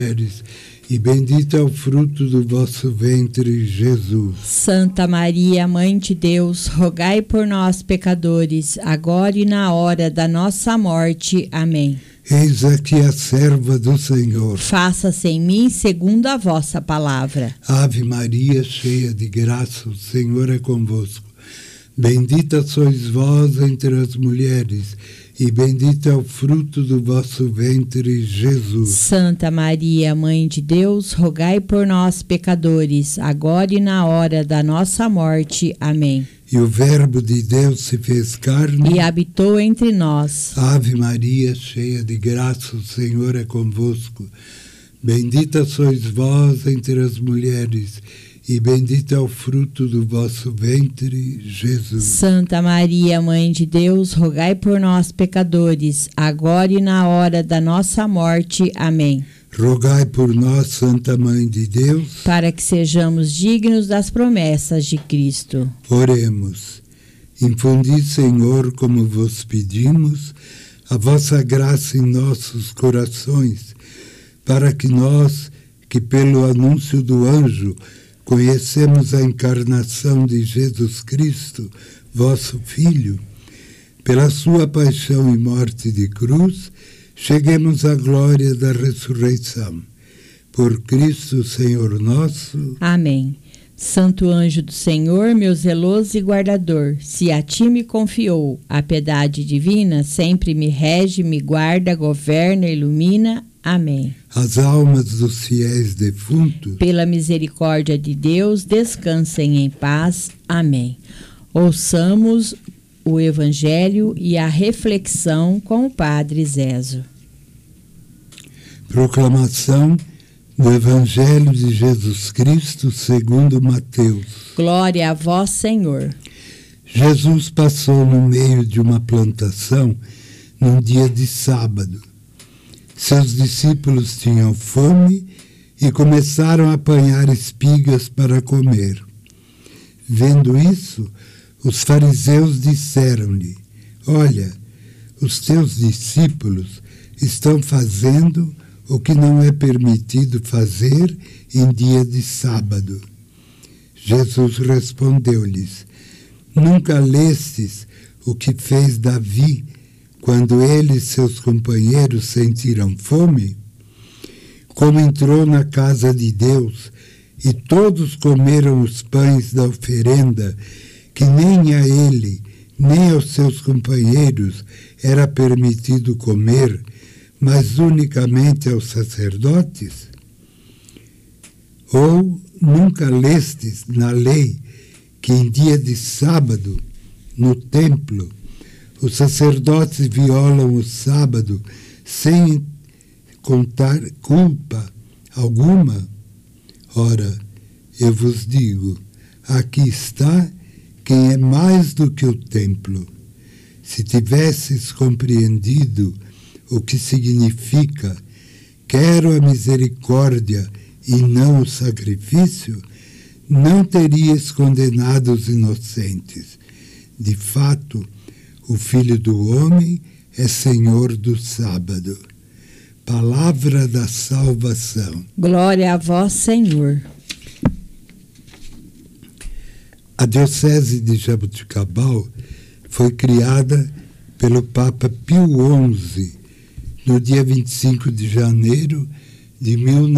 mulheres, e bendito é o fruto do vosso ventre, Jesus. Santa Maria, Mãe de Deus, rogai por nós, pecadores, agora e na hora da nossa morte. Amém. Eis aqui a serva do Senhor. Faça-se em mim segundo a vossa palavra. Ave Maria, cheia de graça, o Senhor é convosco. Bendita sois vós entre as mulheres, e bendito é o fruto do vosso ventre, Jesus. Santa Maria, Mãe de Deus, rogai por nós, pecadores, agora e na hora da nossa morte. Amém. E o Verbo de Deus se fez carne e habitou entre nós. Ave Maria, cheia de graça, o Senhor é convosco. Bendita sois vós entre as mulheres, e bendito é o fruto do vosso ventre, Jesus. Santa Maria, Mãe de Deus, rogai por nós, pecadores, agora e na hora da nossa morte. Amém. Rogai por nós, Santa Mãe de Deus, para que sejamos dignos das promessas de Cristo. Oremos. Infundi, Senhor, como vos pedimos, a vossa graça em nossos corações, para que nós, que pelo anúncio do anjo conhecemos a encarnação de Jesus Cristo, vosso Filho, pela sua paixão e morte de cruz, cheguemos à glória da ressurreição. Por Cristo, Senhor nosso. Amém. Santo anjo do Senhor, meu zeloso e guardador, se a ti me confiou a piedade divina, sempre me rege, me guarda, governa, ilumina. Amém. As almas dos fiéis defuntos, pela misericórdia de Deus, descansem em paz. Amém. Ouçamos o Evangelho e a reflexão com o Padre Zezo. Proclamação do Evangelho de Jesus Cristo segundo Mateus. Glória a vós, Senhor. Jesus passou no meio de uma plantação num dia de sábado. Seus discípulos tinham fome e começaram a apanhar espigas para comer. Vendo isso, os fariseus disseram-lhe: Olha, os teus discípulos estão fazendo o que não é permitido fazer em dia de sábado. Jesus respondeu-lhes: Nunca lestes o que fez Davi quando ele e seus companheiros sentiram fome? Como entrou na casa de Deus e todos comeram os pães da oferenda, que nem a ele, nem aos seus companheiros era permitido comer, mas unicamente aos sacerdotes? Ou nunca lestes na lei que em dia de sábado, no templo, os sacerdotes violam o sábado sem contar culpa alguma? Ora, eu vos digo, aqui está quem é mais do que o templo. Se tivesses compreendido o que significa quero a misericórdia e não o sacrifício, não terias condenado os inocentes. De fato, o Filho do Homem é Senhor do sábado. Palavra da salvação. Glória a vós, Senhor. A Diocese de Jaboticabal foi criada pelo Papa Pio XI no dia 25 de janeiro de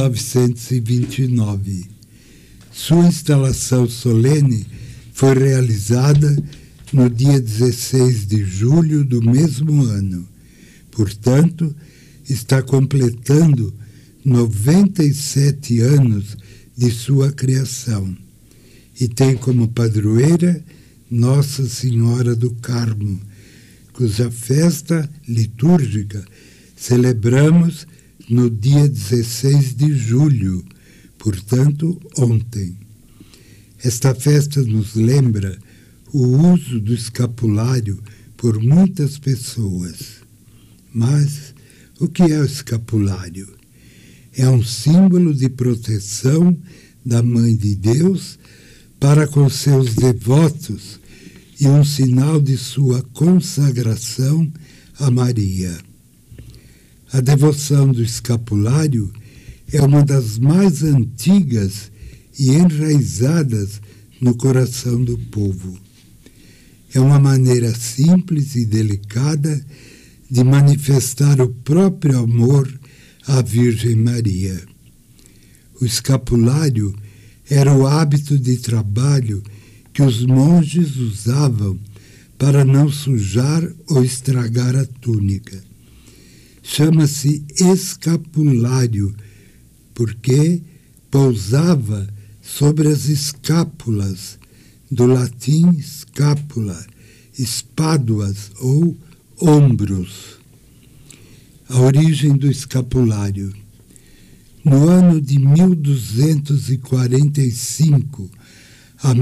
1929. Sua instalação solene foi realizada no dia 16 de julho do mesmo ano. Portanto, está completando 97 anos de sua criação e tem como padroeira Nossa Senhora do Carmo, cuja festa litúrgica celebramos no dia 16 de julho, portanto, ontem. Esta festa nos lembra o uso do escapulário por muitas pessoas. Mas o que é o escapulário? É um símbolo de proteção da Mãe de Deus para com seus devotos e um sinal de sua consagração a Maria. A devoção do escapulário é uma das mais antigas e enraizadas no coração do povo. É uma maneira simples e delicada de manifestar o próprio amor à Virgem Maria. O escapulário era o hábito de trabalho que os monges usavam para não sujar ou estragar a túnica. Chama-se escapulário porque pousava sobre as escápulas, do latim scapula, espáduas ou ombros. A origem do escapulário. No ano de 1245 a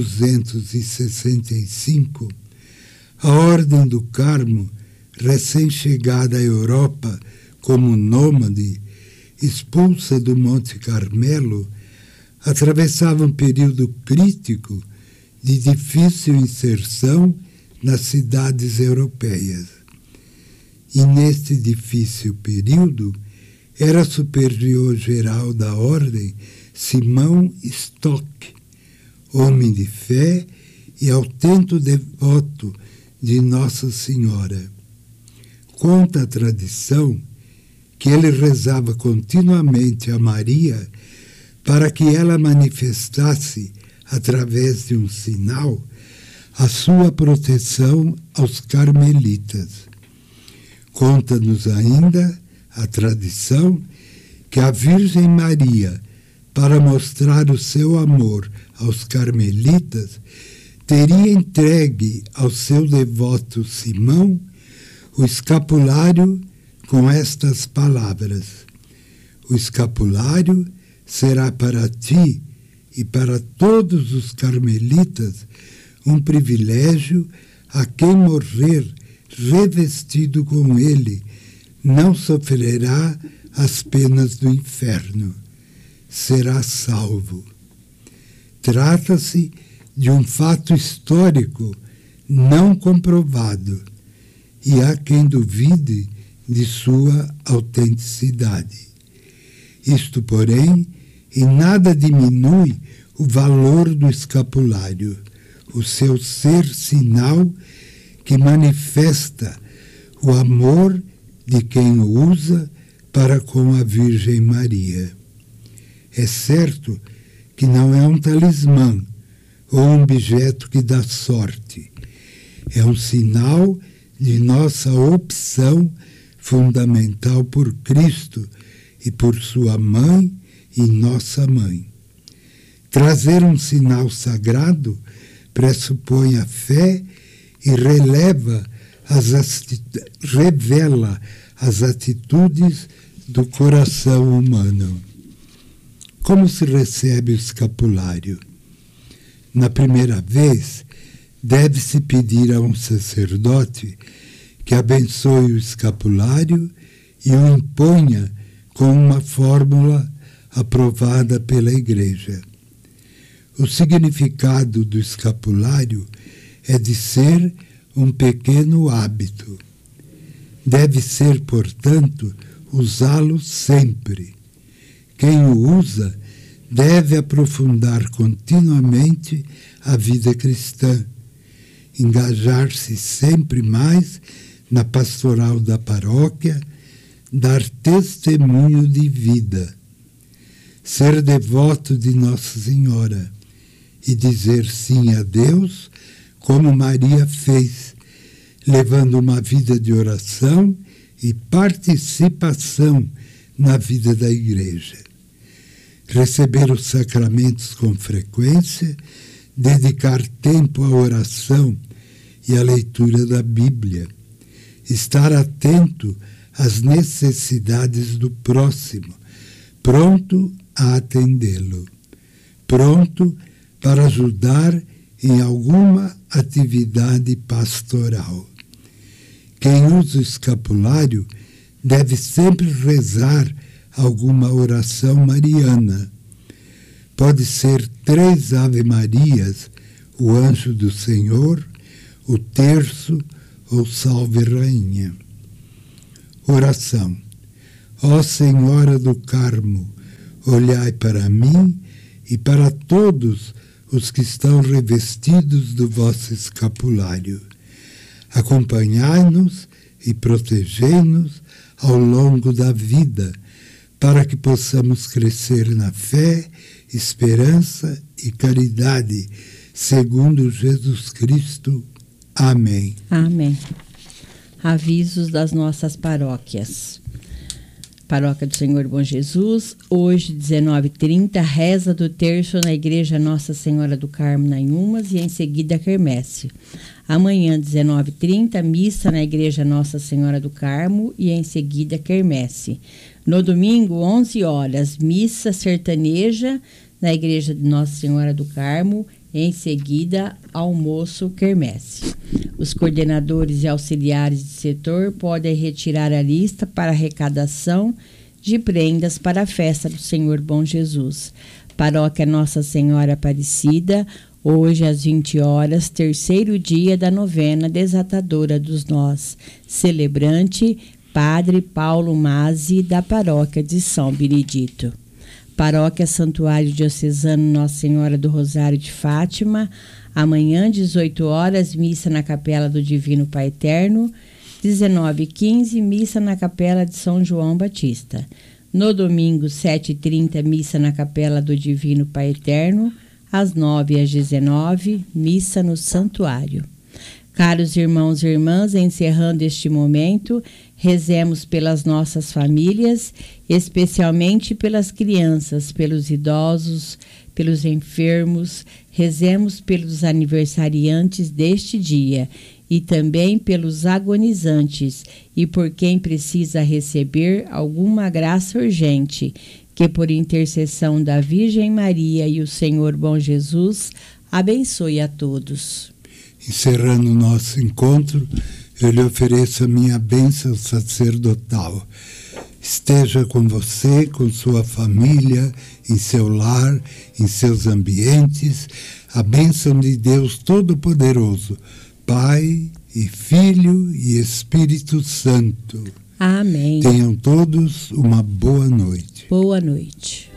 1265, a Ordem do Carmo, recém-chegada à Europa como nômade, expulsa do Monte Carmelo, atravessava um período crítico de difícil inserção nas cidades europeias. E neste difícil período, era superior geral da ordem Simão Stock, homem de fé e autêntico devoto de Nossa Senhora. Conta a tradição que ele rezava continuamente a Maria para que ela manifestasse, através de um sinal, a sua proteção aos carmelitas. Conta-nos ainda a tradição que a Virgem Maria, para mostrar o seu amor aos carmelitas, teria entregue ao seu devoto Simão o escapulário com estas palavras: o escapulário será para ti e para todos os carmelitas um privilégio a quem morrer revestido com ele não sofrerá as penas do inferno, será salvo. Trata-se de um fato histórico não comprovado e há quem duvide de sua autenticidade. Isto, porém, em nada diminui o valor do escapulário, o seu ser sinal que manifesta o amor de quem o usa para com a Virgem Maria. É certo que não é um talismã ou um objeto que dá sorte. É um sinal de nossa opção fundamental por Cristo e por sua mãe e nossa mãe. Trazer um sinal sagrado pressupõe a fé e revela as atitudes do coração humano. Como se recebe o escapulário? Na primeira vez, deve-se pedir a um sacerdote que abençoe o escapulário e o imponha com uma fórmula aprovada pela Igreja. O significado do escapulário é de ser um pequeno hábito. Deve ser, portanto, usá-lo sempre. Quem o usa deve aprofundar continuamente a vida cristã, engajar-se sempre mais na pastoral da paróquia, dar testemunho de vida, ser devoto de Nossa Senhora e dizer sim a Deus, como Maria fez, levando uma vida de oração e participação na vida da Igreja. Receber os sacramentos com frequência, dedicar tempo à oração e à leitura da Bíblia, estar atento às necessidades do próximo, pronto a atendê-lo, pronto para ajudar em alguma atividade pastoral. Quem usa o escapulário deve sempre rezar alguma oração mariana. Pode ser 3 Ave-Marias, o Anjo do Senhor, o Terço ou Salve Rainha. Oração. Ó Senhora do Carmo, olhai para mim e para todos os que estão revestidos do vosso escapulário. Acompanhai-nos e protegei-nos ao longo da vida, para que possamos crescer na fé, esperança e caridade, segundo Jesus Cristo. Amém. Amém. Avisos das nossas paróquias. Paróquia do Senhor Bom Jesus, hoje, 19h30, reza do terço na Igreja Nossa Senhora do Carmo, na Inhumas, e em seguida quermesse. Amanhã, 19h30, missa na Igreja Nossa Senhora do Carmo e em seguida quermesse. No domingo, 11 horas, missa sertaneja na Igreja de Nossa Senhora do Carmo, em seguida almoço quermesse. Os coordenadores e auxiliares de setor podem retirar a lista para arrecadação de prendas para a festa do Senhor Bom Jesus. Paróquia Nossa Senhora Aparecida, hoje às 20 horas, terceiro dia da novena Desatadora dos Nós. Celebrante, Padre Paulo Mazzi, da Paróquia de São Benedito. Paróquia Santuário Diocesano Nossa Senhora do Rosário de Fátima, amanhã, 18 horas, missa na Capela do Divino Pai Eterno, 19h15, missa na Capela de São João Batista. No domingo, 7h30, missa na Capela do Divino Pai Eterno, às 9 e às 19h, missa no Santuário. Caros irmãos e irmãs, encerrando este momento, rezemos pelas nossas famílias, especialmente pelas crianças, pelos idosos, pelos enfermos. Rezemos pelos aniversariantes deste dia e também pelos agonizantes e por quem precisa receber alguma graça urgente, que por intercessão da Virgem Maria e o Senhor Bom Jesus, abençoe a todos. Encerrando o nosso encontro, eu lhe ofereço a minha bênção sacerdotal. Esteja com você, com sua família, em seu lar, em seus ambientes, a bênção de Deus Todo-Poderoso, Pai e Filho e Espírito Santo. Amém. Tenham todos uma boa noite. Boa noite.